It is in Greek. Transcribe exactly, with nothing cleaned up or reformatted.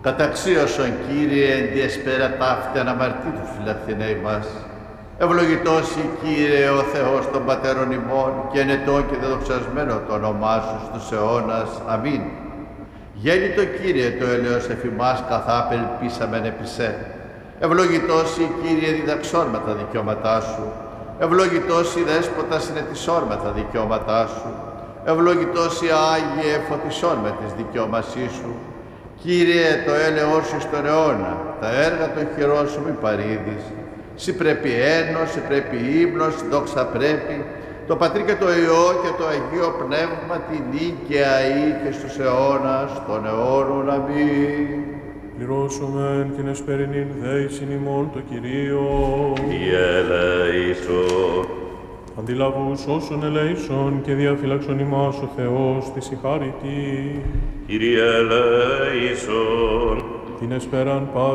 Καταξίωσον, Κύριε, εν τη εσπέρα ταύτη αναμαρτήτου φιλαθηνέ ημάς. Ευλογητός η Κύριε ο Θεός των Πατέρων ημών και ενετών και δεδοξασμένο το όνομά σου στους αιώνας. Αμήν. Γέννητο Κύριε το έλεος εφημάς καθά απελπίσαμεν επί σε. Ευλογητός η Κύριε διδαξών με τα δικαιώματά σου. Ευλογητός η Δέσποτα συνετισών με τα δικαιώματά σου. Ευλογητός η Άγιε φωτισών με τις δικαιώμασή σου. Κύριε, το έλεος σου στον αιώνα, τα έργα των χειρών σου μη παρήδεις. Συ πρέπει ένος, συ πρέπει ύμνος, δόξα πρέπει, το Πατρί και το Υιό και το Αγίο Πνεύμα την νίκαια ή και στους αιώνας των αιώνων. Αμήν. Πληρώσομεν την εσπερινήν δέησιν ημών το Κυρίο. Κύριε ελέησον. Αντιλαβούς όσων ελέησον και διαφυλάξον ημάς ο Θεός της ηχάρητη. Κύριε ελέησον. Την εσπέραν